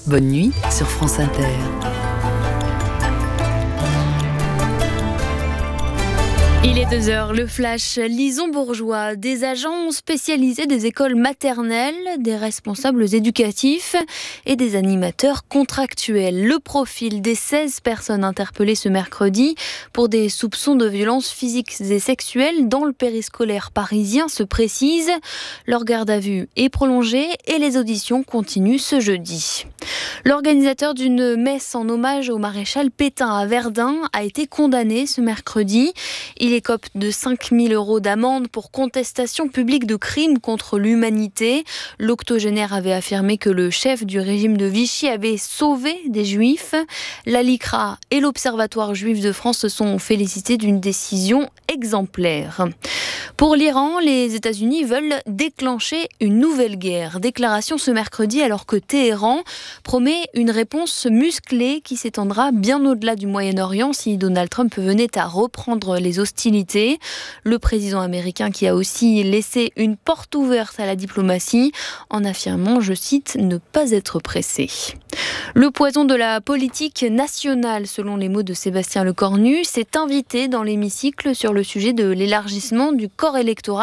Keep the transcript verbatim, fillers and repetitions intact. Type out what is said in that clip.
Bonne nuit sur France Inter. Il est deux heures, le flash Lison Bourgeois. Des agents spécialisés des écoles maternelles, des responsables éducatifs et des animateurs contractuels. Le profil des seize personnes interpellées ce mercredi pour des soupçons de violences physiques et sexuelles dans le périscolaire parisien se précise. Leur garde à vue est prolongée et les auditions continuent ce jeudi. L'organisateur d'une messe en hommage au maréchal Pétain à Verdun a été condamné ce mercredi. Il écope de cinq mille euros d'amende pour contestation publique de crimes contre l'humanité. L'octogénaire avait affirmé que le chef du régime de Vichy avait sauvé des juifs. La LICRA et l'Observatoire juif de France se sont félicités d'une décision exemplaire. Pour l'Iran, les États-Unis veulent déclencher une nouvelle guerre. Déclaration ce mercredi alors que Téhéran promet une réponse musclée qui s'étendra bien au-delà du Moyen-Orient si Donald Trump venait à reprendre les hostilités. Le président américain qui a aussi laissé une porte ouverte à la diplomatie en affirmant, je cite, ne pas être pressé. Le poison de la politique nationale, selon les mots de Sébastien Lecornu, s'est invité dans l'hémicycle sur le sujet de l'élargissement du corps électoral